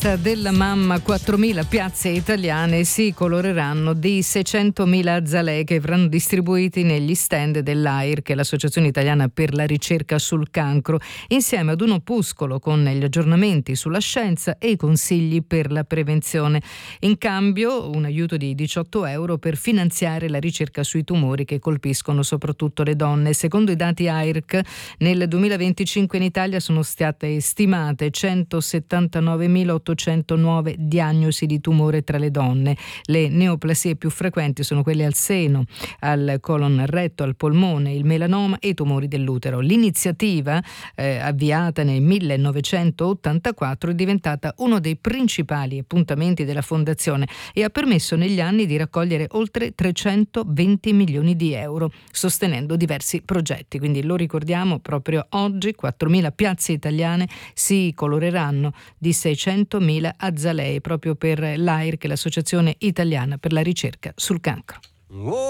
Della mamma, 4.000 piazze italiane si coloreranno di 600.000 azalee che verranno distribuiti negli stand dell'AIR, che è l'Associazione Italiana per la Ricerca sul Cancro, insieme ad un opuscolo con gli aggiornamenti sulla scienza e i consigli per la prevenzione. In cambio un aiuto di 18 euro per finanziare la ricerca sui tumori che colpiscono soprattutto le donne. Secondo i dati AIRC, nel 2025 in Italia sono state stimate 179.800 nuove diagnosi di tumore tra le donne. Le neoplasie più frequenti sono quelle al seno, al colon, al retto, al polmone, il melanoma e i tumori dell'utero. L'iniziativa, avviata nel 1984, è diventata uno dei principali appuntamenti della Fondazione e ha permesso negli anni di raccogliere oltre 320 milioni di euro, sostenendo diversi progetti. Quindi lo ricordiamo, proprio oggi 4.000 piazze italiane si coloreranno di 600.000 azalee proprio per l'AIR, che è l'Associazione Italiana per la Ricerca sul Cancro.